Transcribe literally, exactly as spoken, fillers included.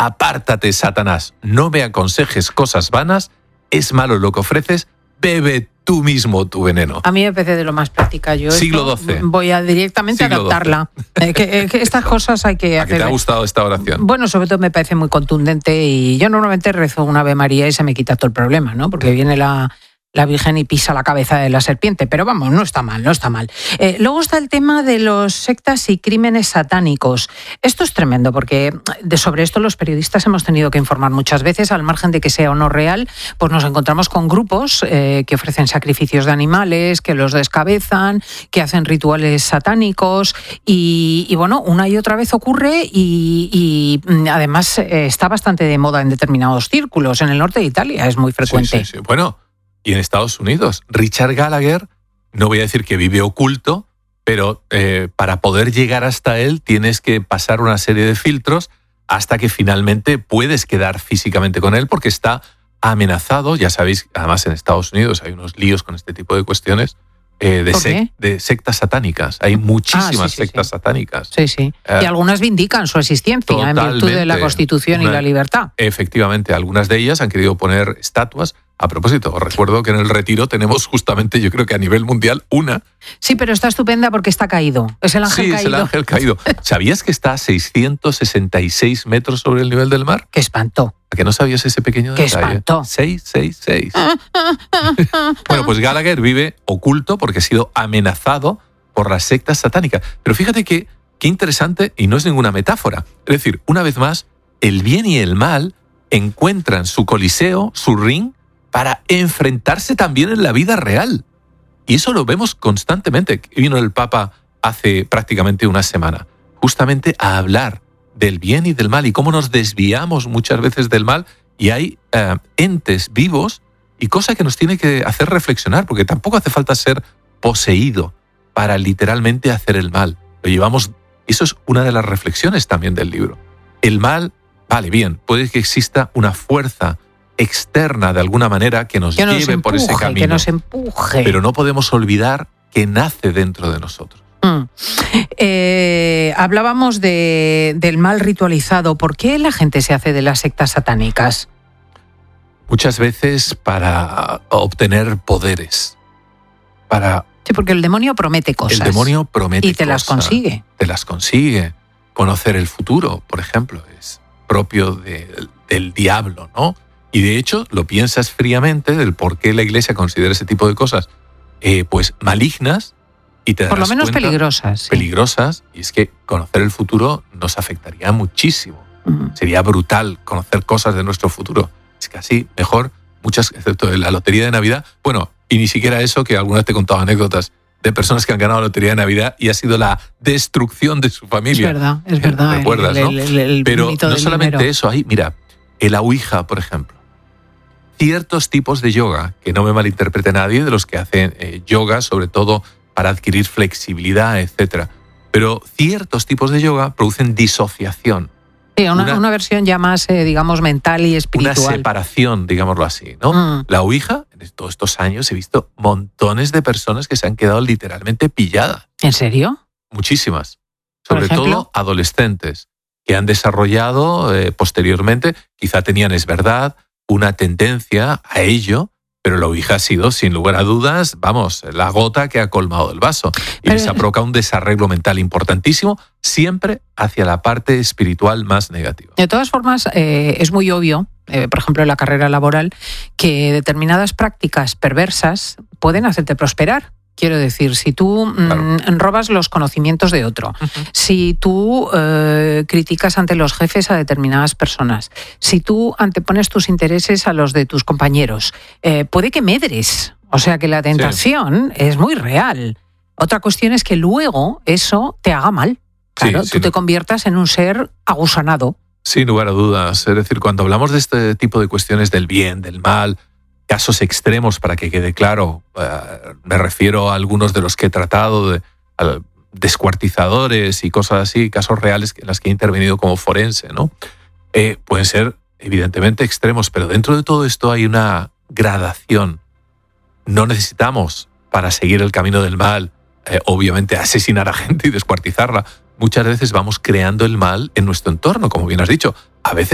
apártate, Satanás, no me aconsejes cosas vanas, es malo lo que ofreces, bebe tú mismo tu veneno. A mí me parece de lo más práctica. Yo Siglo doce. Voy a directamente Siglo adaptarla. Eh, que, que estas cosas hay que ¿A hacer. qué te ha gustado esta oración? Bueno, sobre todo me parece muy contundente y yo normalmente rezo una Ave María y se me quita todo el problema, ¿no? Porque viene la... la Virgen y pisa la cabeza de la serpiente, pero vamos, no está mal, no está mal. Eh, luego está el tema de los sectas y crímenes satánicos. Esto es tremendo porque de sobre esto los periodistas hemos tenido que informar muchas veces, al margen de que sea o no real, pues nos encontramos con grupos eh, que ofrecen sacrificios de animales, que los descabezan, que hacen rituales satánicos y, y bueno, una y otra vez ocurre y, y además eh, está bastante de moda en determinados círculos. En el norte de Italia es muy frecuente. Sí, sí, sí. Bueno, y en Estados Unidos, Richard Gallagher, no voy a decir que vive oculto, pero eh, para poder llegar hasta él tienes que pasar una serie de filtros hasta que finalmente puedes quedar físicamente con él porque está amenazado. Ya sabéis, además en Estados Unidos hay unos líos con este tipo de cuestiones eh, de, sec- de sectas satánicas. Hay muchísimas ah, sí, sí, sectas sí. satánicas. Sí, sí. Eh, y algunas vindican su existencia en virtud de la Constitución una, y la libertad. Efectivamente, algunas de ellas han querido poner estatuas. A propósito, os recuerdo que en el Retiro tenemos justamente, yo creo que a nivel mundial, una. Sí, pero está estupenda porque está caído. Es el ángel sí, caído. Sí, es el ángel caído. ¿Sabías que está a seiscientos sesenta y seis metros sobre el nivel del mar? ¡Qué espanto! ¿A que no sabías ese pequeño ¡Qué detalle? espanto! seiscientos sesenta y seis. Bueno, pues Gallagher vive oculto porque ha sido amenazado por las sectas satánicas. Pero fíjate que qué interesante, y no es ninguna metáfora. Es decir, una vez más, el bien y el mal encuentran su coliseo, su ring, para enfrentarse también en la vida real. Y eso lo vemos constantemente. Vino el Papa hace prácticamente una semana, justamente a hablar del bien y del mal y cómo nos desviamos muchas veces del mal y hay eh, entes vivos y cosa que nos tiene que hacer reflexionar, porque tampoco hace falta ser poseído para literalmente hacer el mal. Lo llevamos, eso es una de las reflexiones también del libro. El mal, vale, bien, puede que exista una fuerza externa de alguna manera que nos que nos lleve empuje, por ese camino. Que nos empuje. Pero no podemos olvidar que nace dentro de nosotros. Mm. Eh, hablábamos de, del mal ritualizado. ¿Por qué la gente se hace de las sectas satánicas? Muchas veces para obtener poderes. Para sí, porque el demonio promete cosas. El demonio promete y te cosas, las consigue. Te las consigue. Conocer el futuro, por ejemplo, es propio de, del diablo, ¿no? Y de hecho, lo piensas fríamente del por qué la Iglesia considera ese tipo de cosas eh, pues malignas y te das Por lo menos cuenta, peligrosas. Sí. Peligrosas, y es que conocer el futuro nos afectaría muchísimo. Uh-huh. Sería brutal conocer cosas de nuestro futuro. Es casi mejor, muchas, excepto de la lotería de Navidad, bueno, y ni siquiera eso, que alguna vez te he contado anécdotas de personas que han ganado la lotería de Navidad y ha sido la destrucción de su familia. Es verdad, es verdad. ¿Recuerdas, el, no? El, el, el Pero no solamente dinero. eso, hay, mira, el Ouija, por ejemplo. Ciertos tipos de yoga, que no me malinterprete nadie, de los que hacen eh, yoga, sobre todo para adquirir flexibilidad, etcétera. Pero ciertos tipos de yoga producen disociación. Sí, una, una, una versión ya más, eh, digamos, mental y espiritual. Una separación, digámoslo así, ¿no? Mm. La Ouija, en todos estos años he visto montones de personas que se han quedado literalmente pilladas. ¿En serio? Muchísimas. Sobre todo adolescentes que han desarrollado eh, posteriormente, quizá tenían, es verdad, una tendencia a ello, pero la Ouija ha sido, sin lugar a dudas, vamos, la gota que ha colmado el vaso. Y pero... les ha provocado un desarreglo mental importantísimo, siempre hacia la parte espiritual más negativa. De todas formas, eh, es muy obvio, eh, por ejemplo, en la carrera laboral, que determinadas prácticas perversas pueden hacerte prosperar. Quiero decir, si tú claro. mmm, robas los conocimientos de otro, uh-huh. si tú eh, criticas ante los jefes a determinadas personas, si tú antepones tus intereses a los de tus compañeros, eh, puede que medres. O sea que la tentación sí. es muy real. Otra cuestión es que luego eso te haga mal. Claro, sí, tú sí, te no. conviertas en un ser agusanado. Sin lugar a dudas. Es decir, cuando hablamos de este tipo de cuestiones del bien, del mal, casos extremos, para que quede claro, uh, me refiero a algunos de los que he tratado, de, a descuartizadores y cosas así, casos reales en los que he intervenido como forense, ¿no? Eh, pueden ser evidentemente extremos, pero dentro de todo esto hay una gradación. No necesitamos, para seguir el camino del mal, eh, obviamente asesinar a gente y descuartizarla. Muchas veces vamos creando el mal en nuestro entorno, como bien has dicho. A veces